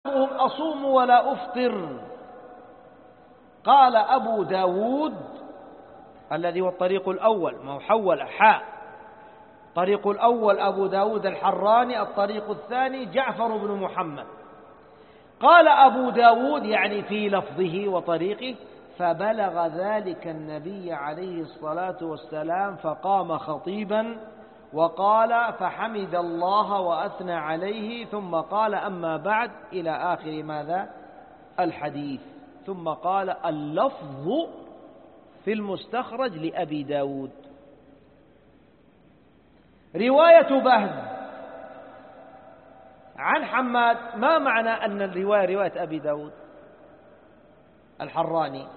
أصوم ولا أفطر. قال أبو داود الذي هو الطريق الأول، ما هو حول حاء، الطريق الأول أبو داود الحراني، الطريق الثاني جعفر بن محمد. قال أبو داود يعني في لفظه وطريقه: فبلغ ذلك النبي عليه الصلاة والسلام فقام خطيبا وقال: فحمد الله وأثنى عليه، ثم قال: أما بعد، إلى آخر ماذا؟ الحديث. ثم قال: اللفظ في المستخرج لأبي داود. رواية بهز عن حماد، ما معنى أن الرواية رواية أبي داود الحراني؟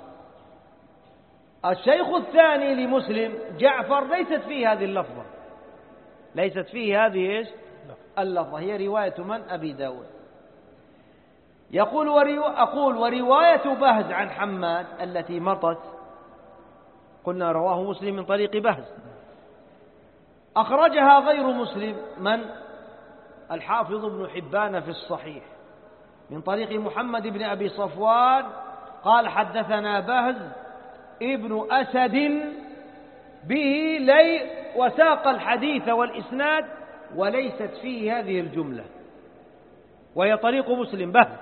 الشيخ الثاني لمسلم جعفر ليست فيه هذه اللفظة، ليست فيه هذه إيش؟ اللفظة، هي رواية من؟ أبي داود. يقول أقول ورواية بهز عن حماد التي مضت، قلنا رواه مسلم من طريق بهز، أخرجها غير مسلم، من؟ الحافظ ابن حبان في الصحيح من طريق محمد بن أبي صفوان قال: حدثنا بهز ابن أسد به لي، وساق الحديث والإسناد وليست فيه هذه الجملة، وهي طريق مسلم بهز.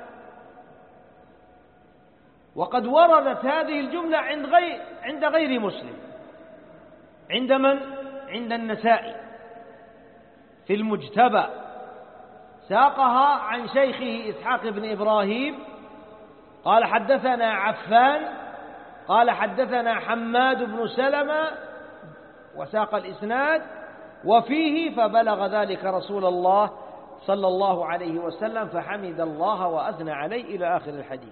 وقد وردت هذه الجملة عند غير مسلم. عند من؟ عند النسائي في المجتبى، ساقها عن شيخه إسحاق بن إبراهيم قال: حدثنا عفان قال: حدثنا حماد بن سلمة، وساق الإسناد وفيه: فبلغ ذلك رسول الله صلى الله عليه وسلم فحمد الله وأثنى عليه، إلى آخر الحديث.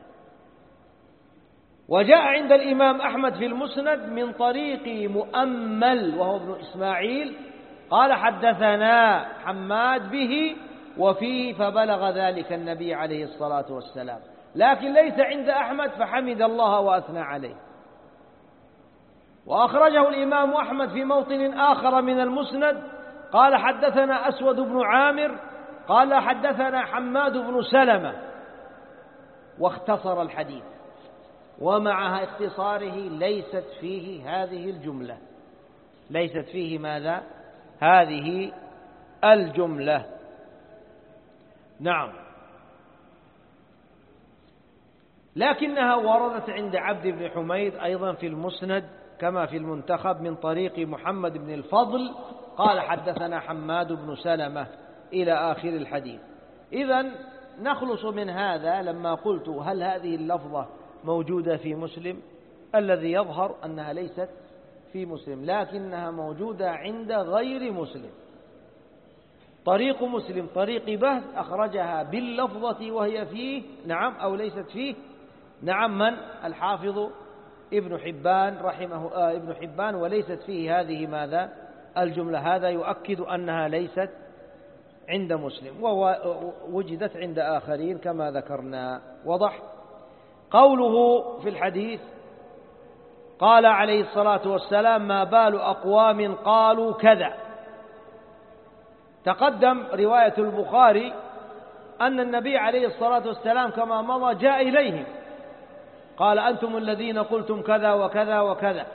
وجاء عند الإمام أحمد في المسند من طريق مؤمل وهو ابن إسماعيل قال: حدثنا حماد به وفيه: فبلغ ذلك النبي عليه الصلاة والسلام، لكن ليس عند أحمد فحمد الله وأثنى عليه. وأخرجه الإمام أحمد في موطن آخر من المسند قال: حدثنا أسود بن عامر قال: حدثنا حماد بن سلمة، واختصر الحديث، ومع اختصاره ليست فيه هذه الجملة، ليست فيه ماذا؟ هذه الجملة. نعم، لكنها وردت عند عبد بن حميد أيضا في المسند كما في المنتخب من طريق محمد بن الفضل قال: حدثنا حماد بن سلمة، إلى آخر الحديث. إذن نخلص من هذا لما قلت هل هذه اللفظة موجودة في مسلم؟ الذي يظهر أنها ليست في مسلم، لكنها موجودة عند غير مسلم. طريق مسلم طريق بهز أخرجها باللفظة وهي فيه، نعم، أو ليست فيه، نعم، من؟ الحافظ ابن حبان رحمه ابن حبان، وليست فيه هذه ماذا؟ الجملة. هذا يؤكد أنها ليست عند مسلم، ووجدت عند آخرين كما ذكرنا. وضح قوله في الحديث: قال عليه الصلاة والسلام: ما بال أقوام قالوا كذا. تقدم رواية البخاري أن النبي عليه الصلاة والسلام كما مضى جاء إليهم قال: أنتم الذين قلتم كذا وكذا وكذا.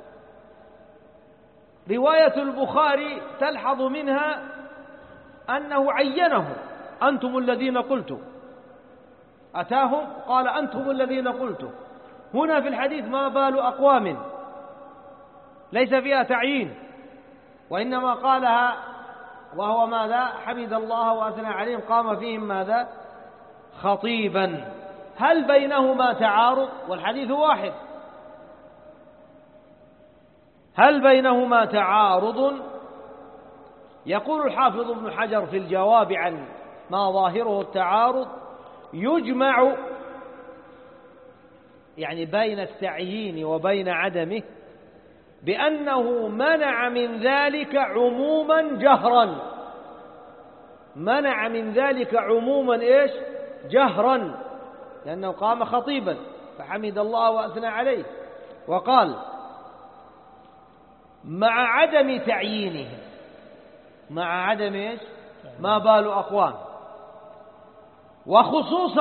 رواية البخاري تلحظ منها أنه عينهم: أنتم الذين قلتم، أتاهم قال: أنتم الذين قلتم. هنا في الحديث ما بال أقوام، ليس فيها تعيين، وإنما قالها وهو ماذا؟ حمد الله وأثنى عليهم، قام فيهم ماذا؟ خطيبا. هل بينهما تعارض؟ والحديث واحد. هل بينهما تعارض؟ يقول الحافظ ابن حجر في الجواب عن ما ظاهره التعارض: يجمع يعني بين التعيين وبين عدمه بأنه منع من ذلك عموما جهرا، منع من ذلك عموما إيش؟ جهرا، لأنه قام خطيبا فحمد الله وأثنى عليه. وقال: مع عدم تعيينه، مع عدم إيش؟ ما بال أقوام، وخصوصا